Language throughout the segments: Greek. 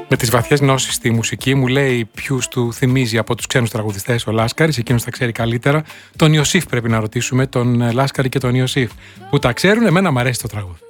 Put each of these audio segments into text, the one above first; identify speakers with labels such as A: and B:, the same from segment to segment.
A: Με τις βαθιές γνώσεις στη μουσική, μου λέει ποιους του θυμίζει από τους ξένους τραγουδιστές ο Λάσκαρης, εκείνος τα ξέρει καλύτερα. Τον Ιωσήφ πρέπει να ρωτήσουμε, τον Λάσκαρη και τον Ιωσήφ, που τα ξέρουν. Εμένα μου αρέσει το τραγούδι.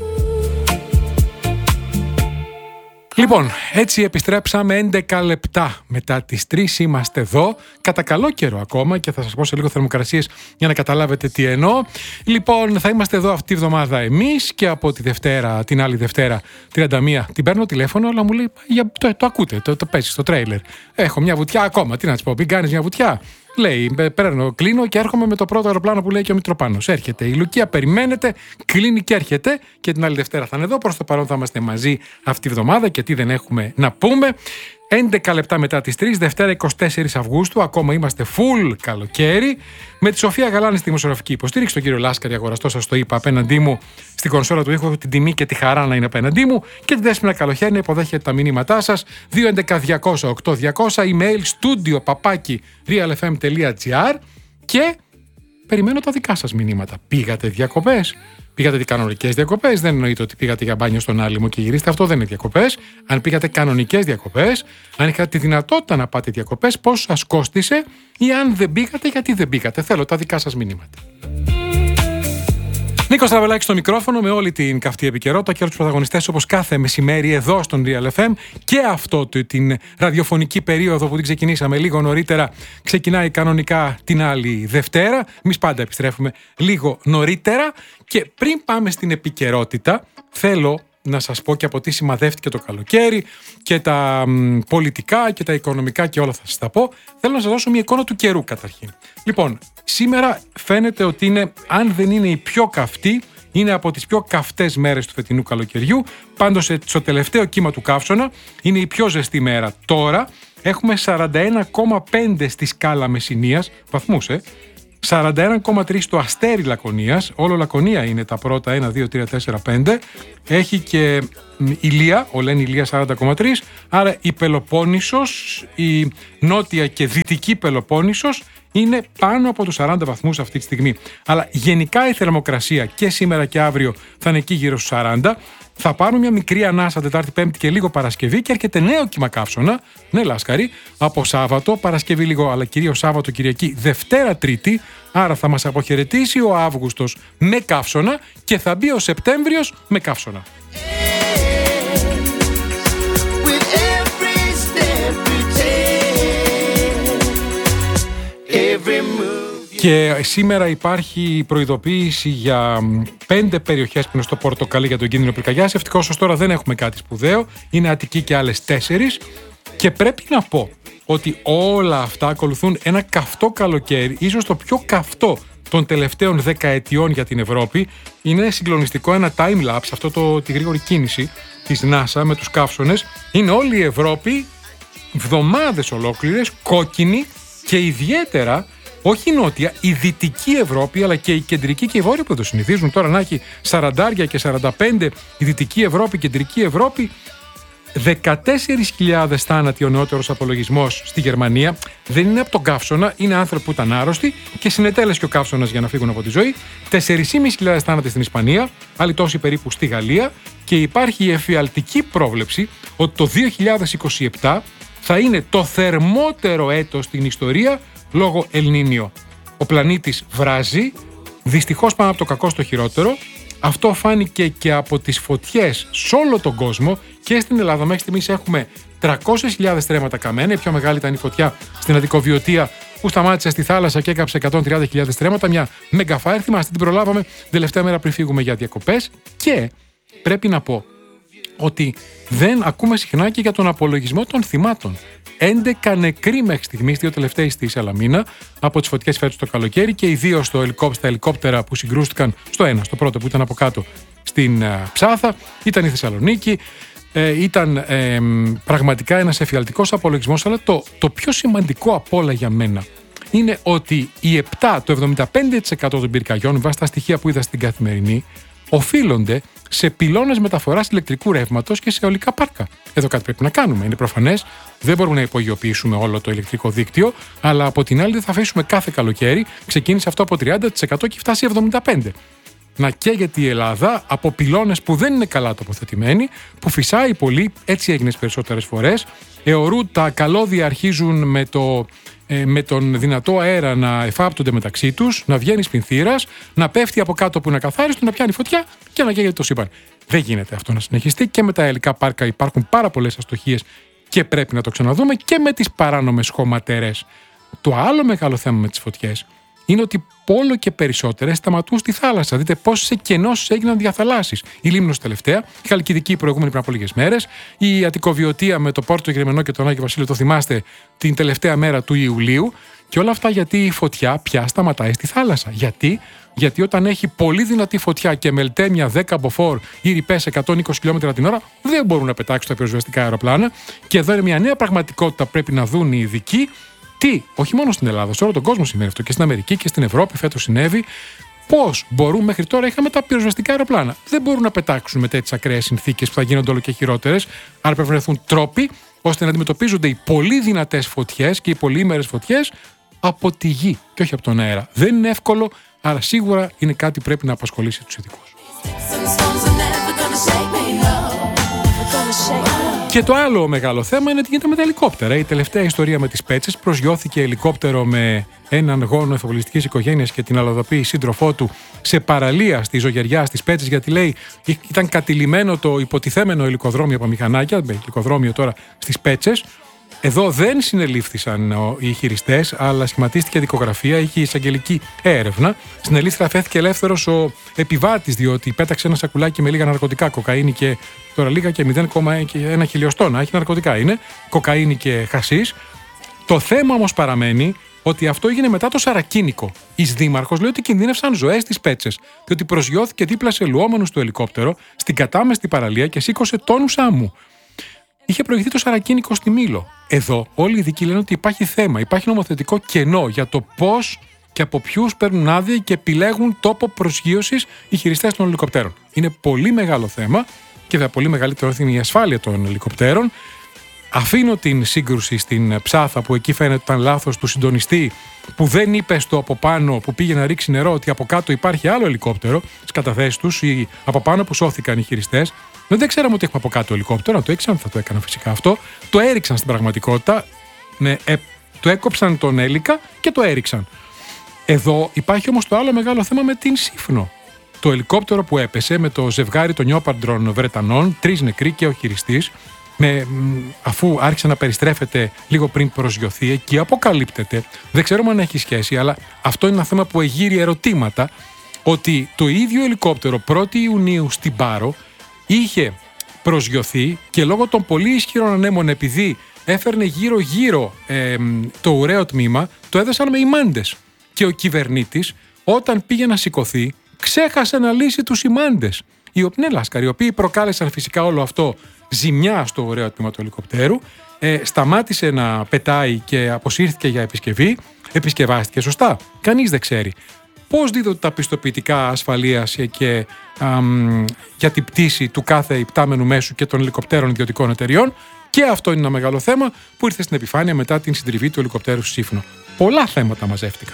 A: Λοιπόν, έτσι επιστρέψαμε 11 λεπτά μετά τις 3 είμαστε εδώ, κατά καλό καιρό ακόμα, και θα σας πω σε λίγο θερμοκρασίες για να καταλάβετε τι εννοώ. Λοιπόν, θα είμαστε εδώ αυτή τη βδομάδα εμείς, και από τη Δευτέρα, την άλλη Δευτέρα 31 την παίρνω τηλέφωνο, αλλά μου λέει το ακούτε, το παίζει στο τρέιλερ. Έχω μια βουτιά ακόμα, τι να της πω, μην κάνεις μια βουτιά. Λέει, παίρνω, κλείνω και έρχομαι με το πρώτο αεροπλάνο που λέει και ο Μητροπάνος. Έρχεται η Λουκία, περιμένετε, κλείνει και έρχεται, και την άλλη Δευτέρα θα είναι εδώ. Προς το παρόν θα είμαστε μαζί αυτή τη βδομάδα, και τι δεν έχουμε να πούμε. 11 λεπτά μετά τις 3, Δευτέρα 24 Αυγούστου, ακόμα είμαστε full καλοκαίρι. Με τη Σοφία Γαλάνη στη δημοσιογραφική υποστήριξη, τον κύριο Λάσκαρη, αγοραστό, σας το είπα, απέναντί μου στην κονσόλα του ήχου. Έχω την τιμή και τη χαρά να είναι απέναντί μου, και τη Δέσποινα Καλοχέρη να υποδέχεται τα μηνύματά σας. 211-200-8200, email studio@realfm.gr, και περιμένω τα δικά σας μηνύματα. Πήγατε διακοπές? Πήγατε κανονικές διακοπές? Δεν εννοείται ότι πήγατε για μπάνιο στον Άλυμο και γυρίστε. Αυτό δεν είναι διακοπές. Αν πήγατε κανονικές διακοπές, αν είχατε τη δυνατότητα να πάτε διακοπές, πώς σας κόστισε, ή αν δεν πήγατε, γιατί δεν πήγατε. Θέλω τα δικά σας μηνύματα. Νίκος Στραβελάκης στο μικρόφωνο, με όλη την καυτή επικαιρότητα και όλους τους πρωταγωνιστές, όπως κάθε μεσημέρι εδώ στον Real FM, και αυτό την ραδιοφωνική περίοδο που την ξεκινήσαμε λίγο νωρίτερα, ξεκινάει κανονικά την άλλη Δευτέρα. Εμείς πάντα επιστρέφουμε λίγο νωρίτερα, και πριν πάμε στην επικαιρότητα, θέλω να σας πω και από τι σημαδεύτηκε το καλοκαίρι, και τα πολιτικά και τα οικονομικά και όλα θα σας τα πω. Θέλω να σας δώσω μια εικόνα του καιρού καταρχήν. Λοιπόν, σήμερα φαίνεται ότι είναι, αν δεν είναι η πιο καυτή, είναι από τις πιο καυτές μέρες του φετινού καλοκαιριού. Πάντως, στο τελευταίο κύμα του καύσωνα, είναι η πιο ζεστή μέρα. Τώρα έχουμε 41,5 στη σκάλα Μεσσηνίας, βαθμούς, 41,3 στο Αστέρι Λακωνίας. Όλο Λακωνία είναι τα πρώτα 1, 2, 3, 4, 5. Έχει και Ηλία, Ολένη Ηλία 40,3. Άρα η Πελοπόννησος, η νότια και δυτική Πελοπόννησος είναι πάνω από τους 40 βαθμούς αυτή τη στιγμή. Αλλά γενικά η θερμοκρασία και σήμερα και αύριο θα είναι εκεί γύρω στους 40. Θα πάρουν μια μικρή ανάσα Τετάρτη, Πέμπτη και λίγο Παρασκευή, και έρχεται νέο κύμα καύσωνα, ναι Λάσκαρη, από Σάββατο, Παρασκευή λίγο, αλλά κυρίως Σάββατο, Κυριακή, Δευτέρα, Τρίτη. Άρα θα μας αποχαιρετήσει ο Αύγουστος με καύσωνα και θα μπει ο Σεπτέμβριος με καύσωνα. Και σήμερα υπάρχει προειδοποίηση για 5 περιοχές που είναι στο πορτοκαλί για τον κίνδυνο πυρκαγιάς. Ευτυχώς ως τώρα δεν έχουμε κάτι σπουδαίο. Είναι Αττική και άλλες 4. Και πρέπει να πω ότι όλα αυτά ακολουθούν ένα καυτό καλοκαίρι, ίσως το πιο καυτό των τελευταίων δεκαετιών για την Ευρώπη. Είναι συγκλονιστικό ένα time-lapse, αυτό τη γρήγορη κίνηση της NASA με τους καύσωνες. Είναι όλη η Ευρώπη εβδομάδες ολόκληρες κόκκινη, και ιδιαίτερα όχι η νότια, η δυτική Ευρώπη, αλλά και η κεντρική και η βόρεια, που το συνηθίζουν τώρα να έχει 40 και 45, η δυτική Ευρώπη, η κεντρική Ευρώπη. 14.000 θάνατοι ο νεότερος απολογισμός στη Γερμανία. Δεν είναι από τον καύσωνα, είναι άνθρωποι που ήταν άρρωστοι και συνετέλεσε και ο καύσωνας για να φύγουν από τη ζωή. 4.500 θάνατοι στην Ισπανία, άλλοι τόσοι περίπου στη Γαλλία, και υπάρχει η εφιαλτική πρόβλεψη ότι το 2027 θα είναι το θερμότερο έτος στην ιστορία λόγω Ελνίνιο. Ο πλανήτης βράζει, δυστυχώς πάμε από το κακό στο χειρότερο. Αυτό φάνηκε και από τις φωτιές σε όλο τον κόσμο, και στην Ελλάδα μέχρι στιγμής έχουμε 300.000 στρέμματα καμένα. Η πιο μεγάλη ήταν η φωτιά στην Αττικοβιωτία, που σταμάτησε στη θάλασσα και έκαψε 130.000 στρέμματα. Μια μεγαφάιρ, θυμάστε, την προλάβαμε τελευταία μέρα πριν φύγουμε για διακοπές. Και πρέπει να πω ότι δεν ακούμε συχνά και για τον απολογισμό των θυμάτων. 11 νεκροί μέχρι στιγμής, 2 τελευταίοι στη Σαλαμίνα από τις φωτιές φέτος το καλοκαίρι, και οι 2 στα ελικόπτερα που συγκρούστηκαν, στο πρώτο που ήταν από κάτω στην Ψάθα, ήταν η Θεσσαλονίκη. Ήταν πραγματικά ένας εφιαλτικός απολογισμός, αλλά το πιο σημαντικό απ' όλα για μένα είναι ότι το 75% των πυρκαγιών, βάσει τα στοιχεία που είδα στην Καθημερινή, οφείλονται σε πυλώνες μεταφοράς ηλεκτρικού ρεύματος και σε αιωλικά πάρκα. Εδώ κάτι πρέπει να κάνουμε. Είναι προφανές, δεν μπορούμε να υπογειοποιήσουμε όλο το ηλεκτρικό δίκτυο, αλλά από την άλλη δεν θα αφήσουμε κάθε καλοκαίρι. Ξεκίνησε αυτό από 30% και φτάσει 75%. να καίγεται η Ελλάδα από πυλώνες που δεν είναι καλά τοποθετημένοι, που φυσάει πολύ, έτσι έγινε τις περισσότερες φορές. Αιωρού τα καλώδια αρχίζουν με τον δυνατό αέρα να εφάπτονται μεταξύ τους, να βγαίνει σπινθήρας, να πέφτει από κάτω που είναι ακαθάριστο, να πιάνει φωτιά και να καίγεται το σύμπαν. Δεν γίνεται αυτό να συνεχιστεί και με τα αιλικά πάρκα υπάρχουν πάρα πολλές αστοχίες και πρέπει να το ξαναδούμε και με τις παράνομες χωματερές. Το άλλο μεγάλο θέμα με τις φωτιές είναι ότι όλο και περισσότερες σταματούν στη θάλασσα. Δείτε πόσες κενώσεις έγιναν διαθαλάσσεις. Η Λίμνος τελευταία, η Χαλκιδική η προηγούμενη πριν από λίγες μέρες, η Αττικοβιωτία με το Πόρτο Γερμενό και τον Άγιο Βασίλειο, το θυμάστε, την τελευταία μέρα του Ιουλίου. Και όλα αυτά γιατί η φωτιά πια σταματάει στη θάλασσα. Γιατί όταν έχει πολύ δυνατή φωτιά και μελτέμια 10 μποφόρ ή ρηπές 120 km την ώρα, δεν μπορούν να πετάξουν τα πυροσβεστικά αεροπλάνα. Και εδώ είναι μια νέα πραγματικότητα που πρέπει να δουν οι ειδικοί. Όχι μόνο στην Ελλάδα, σε όλο τον κόσμο σημαίνει αυτό, και στην Αμερική και στην Ευρώπη φέτος συνέβη. Πώς μπορούν, μέχρι τώρα είχαμε τα πυροσβεστικά αεροπλάνα. Δεν μπορούν να πετάξουν με τέτοιες ακραίες συνθήκες που θα γίνονται όλο και χειρότερες. Άρα πρέπει να βρεθούν τρόποι ώστε να αντιμετωπίζονται οι πολύ δυνατές φωτιές και οι πολύήμερες φωτιές από τη γη και όχι από τον αέρα. Δεν είναι εύκολο, αλλά σίγουρα είναι κάτι που πρέπει να απασχολήσει τους ειδικούς. Και το άλλο μεγάλο θέμα είναι τι γίνεται με τα ελικόπτερα. Η τελευταία ιστορία με τις Πέτσες. Προσγειώθηκε ελικόπτερο με έναν γόνο εφοπλιστικής οικογένειας και την αλλοδαπή σύντροφό του σε παραλία στη Ζωγεριά, στις Πέτσες, γιατί λέει ήταν κατηλημμένο το υποτιθέμενο ελικοδρόμιο από μηχανάκια, με ελικοδρόμιο τώρα στις Πέτσες. Εδώ δεν συνελήφθησαν οι χειριστές, αλλά σχηματίστηκε δικογραφία, είχε εισαγγελική έρευνα. Συνελήφθη, φέθηκε ελεύθερος ο επιβάτης, διότι πέταξε ένα σακουλάκι με λίγα ναρκωτικά, κοκαίνη και τώρα λίγα και 0,1 χιλιοστόνα. Έχει ναρκωτικά είναι, κοκαίνη και χασίς. Το θέμα όμως παραμένει ότι αυτό έγινε μετά το Σαρακίνικο. Εις δήμαρχος λέει ότι κινδύνευσαν ζωές στις Πέτσες, διότι προσγειώθηκε δίπλα σε λουόμενους του ελικόπτερο στην κατάμεστη παραλία και σήκωσε τόνους άμμου. Είχε προηγηθεί το Σαρακίνικο στη Μήλο. Εδώ όλοι οι ειδικοί λένε ότι υπάρχει θέμα, υπάρχει νομοθετικό κενό για το πώς και από ποιους παίρνουν άδεια και επιλέγουν τόπο προσγείωσης οι χειριστές των ελικοπτέρων. Είναι πολύ μεγάλο θέμα και βέβαια πολύ μεγαλύτερο είναι η ασφάλεια των ελικοπτέρων. Αφήνω την σύγκρουση στην Ψάθα που εκεί φαίνεται ότι ήταν λάθος του συντονιστή που δεν είπε στο από πάνω που πήγε να ρίξει νερό ότι από κάτω υπάρχει άλλο ελικόπτερο στις καταθέσεις τους ή από πάνω που σώθηκαν οι χειριστές. Δεν ξέραμε ότι έχουμε από κάτω ελικόπτερο, να το έξαν, θα το έκανα φυσικά αυτό. Το έριξαν στην πραγματικότητα, το έκοψαν τον έλικα και το έριξαν. Εδώ υπάρχει όμως το άλλο μεγάλο θέμα με την Σύφνο. Το ελικόπτερο που έπεσε με το ζευγάρι των νιόπαντρων Βρετανών, 3 νεκροί και ο χειριστής, αφού άρχισε να περιστρέφεται λίγο πριν προσγειωθεί, εκεί αποκαλύπτεται, δεν ξέρουμε αν έχει σχέση, αλλά αυτό είναι ένα θέμα που εγείρει ερωτήματα, ότι το ίδιο ελικόπτερο 1η Ιουνίου στην Πάρο είχε προσγειωθεί και λόγω των πολύ ισχυρών ανέμων, επειδή έφερνε γύρω-γύρω το ουραίο τμήμα, το έδεσαν με ημάντες. Και ο κυβερνήτης, όταν πήγε να σηκωθεί, ξέχασε να λύσει τους ημάντες. Οι λάσκαροι, οι οποίοι προκάλεσαν φυσικά όλο αυτό ζημιά στο ουραίο τμήμα του ελικοπτέρου, σταμάτησε να πετάει και αποσύρθηκε για επισκευή. Επισκευάστηκε σωστά. Κανείς δεν ξέρει. Πώς δίδονται τα πιστοποιητικά ασφαλείας και για την πτήση του κάθε υπτάμενου μέσου και των ελικοπτέρων ιδιωτικών εταιριών. Και αυτό είναι ένα μεγάλο θέμα που ήρθε στην επιφάνεια μετά την συντριβή του ελικοπτέρου στη Σύφνο. Πολλά θέματα μαζεύτηκαν.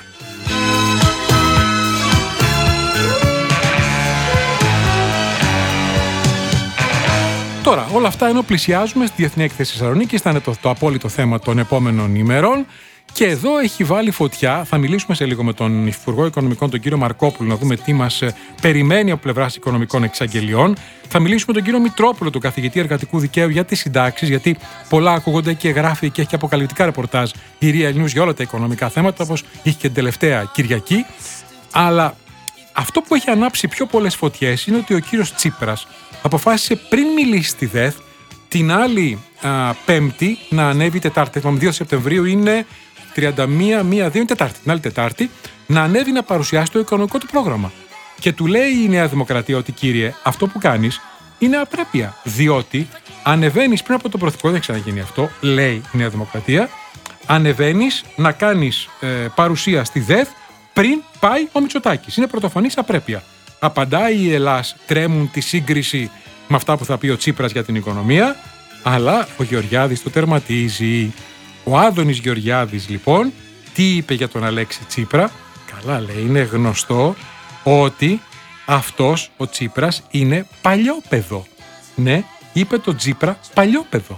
A: Τώρα, όλα αυτά ενώ πλησιάζουμε στη Διεθνή Έκθεση Θεσσαλονίκης, θα είναι το απόλυτο θέμα των επόμενων ημερών. Και εδώ έχει βάλει φωτιά. Θα μιλήσουμε σε λίγο με τον Υπουργό Οικονομικών, τον κύριο Μαρκόπουλο, να δούμε τι μας περιμένει από πλευράς οικονομικών εξαγγελιών. Θα μιλήσουμε με τον κύριο Μητρόπουλο, τον καθηγητή εργατικού δικαίου, για τις συντάξεις, γιατί πολλά ακούγονται και γράφει και έχει αποκαλυπτικά ρεπορτάζ η Real News για όλα τα οικονομικά θέματα, όπως είχε και την τελευταία Κυριακή. Αλλά αυτό που έχει ανάψει πιο πολλές φωτιές είναι ότι ο κύριος Τσίπρας αποφάσισε πριν μιλήσει στη ΔΕΘ την άλλη Πέμπτη να ανέβει Τετάρτη. 2 Σεπτεμβρίου είναι 31-1-2 Τετάρτη. Την άλλη Τετάρτη να ανέβει να παρουσιάσει το οικονομικό του πρόγραμμα. Και του λέει η Νέα Δημοκρατία ότι κύριε, αυτό που κάνεις είναι απρέπεια. Διότι ανεβαίνεις πριν από τον Πρωθυπουργό, δεν ξαναγίνει αυτό, λέει η Νέα Δημοκρατία, ανεβαίνεις να κάνεις παρουσία στη ΔΕΘ πριν πάει ο Μητσοτάκης. Είναι πρωτοφανής απρέπεια. Απαντάει η Ελλάς, τρέμουν τη σύγκριση με αυτά που θα πει ο Τσίπρας για την οικονομία, αλλά ο Γεωργιάδης το τερματίζει. Ο Άδωνης Γεωργιάδης λοιπόν, τι είπε για τον Αλέξη Τσίπρα? Καλά λέει, είναι γνωστό ότι αυτός ο Τσίπρας είναι παλιόπαιδο. Ναι, είπε το Τσίπρα παλιόπαιδο.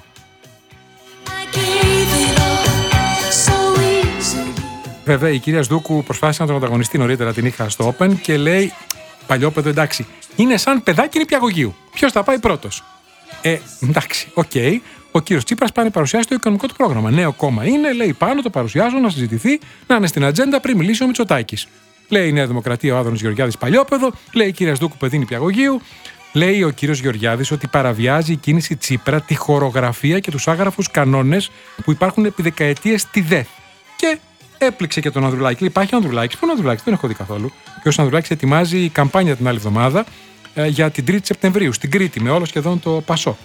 A: Βέβαια η κυρία Σδούκου προσπάθησε να τον ανταγωνιστεί νωρίτερα, την είχα στο Open και λέει παλιόπαιδο εντάξει, είναι σαν παιδάκι νηπιαγωγείου. Ποιος θα πάει πρώτος? Εντάξει, οκ. Ο κύριος Τσίπρας πάει να παρουσιάσει το οικονομικό του πρόγραμμα. Νέο κόμμα είναι, λέει πάνω, το παρουσιάζω να συζητηθεί, να είναι στην ατζέντα πριν μιλήσει ο Μητσοτάκης. Λέει η Νέα Δημοκρατία ο Άδωνης Γεωργιάδης παλιόπαιδο, λέει η κυρία Σδούκου παιδί νηπιαγωγείου. Λέει ο κύριος Γεωργιάδης ότι παραβιάζει η κίνηση Τσίπρα τη χορογραφία και τους άγραφους κανόνες που υπάρχουν επί δεκαετίες στη ΔΕΘ. Και έπληξε και τον Ανδρουλάκη. Λέει, υπάρχει ο Ανδρουλάκης. Πού είναι ο Ανδρουλάκης? Δεν έχω δει καθόλου. Και ο Ανδρουλάκης ετοιμάζει καμπάνια την άλλη εβδομάδα για την 3η Σεπτεμβρίου στην Κρήτη με όλο σχεδόν το Πασόκ.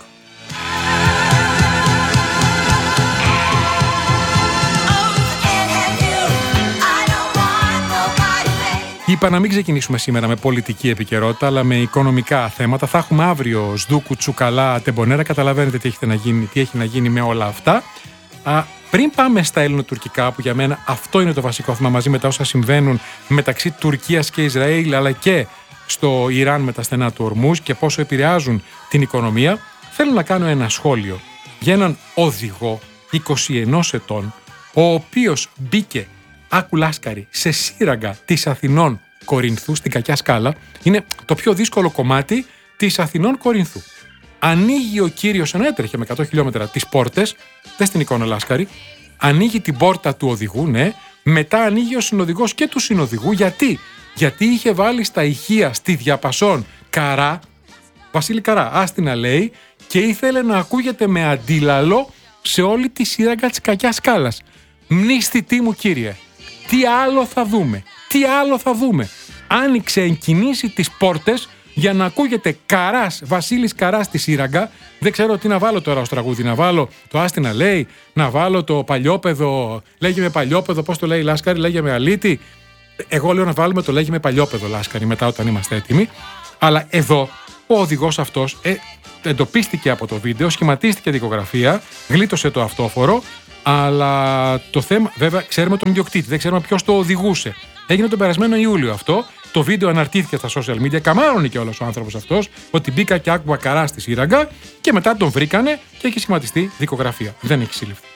A: Είπα να μην ξεκινήσουμε σήμερα με πολιτική επικαιρότητα, αλλά με οικονομικά θέματα. Θα έχουμε αύριο Σδούκου, Τσουκαλά, Τεμπονέρα. Καταλαβαίνετε τι έχει να γίνει με όλα αυτά. Πριν πάμε στα ελληνοτουρκικά, που για μένα αυτό είναι το βασικό θέμα, μαζί με τα όσα συμβαίνουν μεταξύ Τουρκίας και Ισραήλ, αλλά και στο Ιράν με τα στενά του Ορμούζ και πόσο επηρεάζουν την οικονομία, θέλω να κάνω ένα σχόλιο για έναν οδηγό 21 ετών, ο οποίος μπήκε, άκου Λάσκαρη, σε σύραγγα της Αθηνών Κορινθού, στην κακιά σκάλα. Είναι το πιο δύσκολο κομμάτι της Αθηνών Κορινθού. Ανοίγει ο κύριος, ενώ έτρεχε με 100 χιλιόμετρα, τις πόρτες, δεν στην εικόνα Λάσκαρη, ανοίγει την πόρτα του οδηγού, ναι, μετά ανοίγει ο συνοδηγός και του συνοδηγού. Γιατί είχε βάλει στα ηχεία στη διαπασόν Καρά, Βασίλη Καρά, άστινα λέει, και ήθελε να ακούγεται με αντίλαλο σε όλη τη σύραγγα της κακιάς σκάλας. Μνηστητή μου κύριε, τι άλλο θα δούμε. Άνοιξε εν κινήσει τις πόρτες για να ακούγεται Καράς, Βασίλης Καράς στη σύραγγα. Δεν ξέρω τι να βάλω τώρα ως τραγούδι. Να βάλω το άστινα λέει, να βάλω το παλιόπαιδο, λέγε με παλιόπαιδο, πώς το λέει Λάσκαρη, λέγε με αλήτη. Εγώ λέω να βάλουμε το λέγε με παλιόπαιδο Λάσκαρη μετά όταν είμαστε έτοιμοι. Αλλά εδώ ο οδηγός αυτός εντοπίστηκε από το βίντεο, σχηματίστηκε δικογραφία, γλίτωσε το αυτόφορο. Αλλά το θέμα, βέβαια, ξέρουμε τον ιδιοκτήτη, δεν ξέρουμε ποιος το οδηγούσε. Έγινε τον περασμένο Ιούλιο αυτό. Το βίντεο αναρτήθηκε στα social media. Καμάρωνε κιόλας ο άνθρωπος αυτός ότι μπήκα και άκουγα Καρά στη σύραγγα και μετά τον βρήκανε και έχει σχηματιστεί δικογραφία. Δεν έχει συλληφθεί.